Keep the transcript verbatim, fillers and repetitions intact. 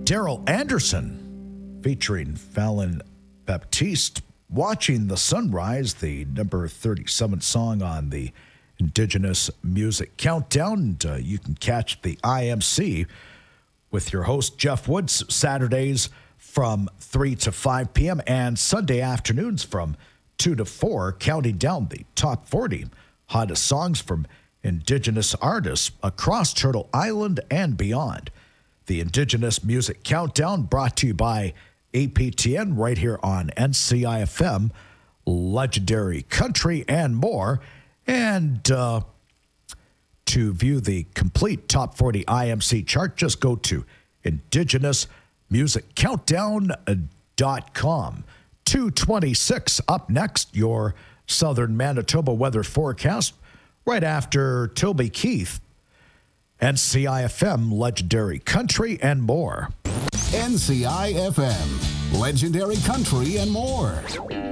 Daryl Anderson featuring Fallon Baptiste, Watching the Sunrise, the number thirty-seven song on the Indigenous Music Countdown. And, uh, you can catch the I M C with your host, Jeff Woods, Saturdays from three to five p.m. and Sunday afternoons from two to four, counting down the top forty hottest songs from Indigenous artists across Turtle Island and beyond. The Indigenous Music Countdown brought to you by A P T N right here on N C I F M, Legendary Country, and more. And uh, to view the complete Top forty I M C chart, just go to indigenous music countdown dot com. two twenty-six up next, your southern Manitoba weather forecast right after Toby Keith, N C I F M, Legendary Country, and more. N C I F M, Legendary Country, and more.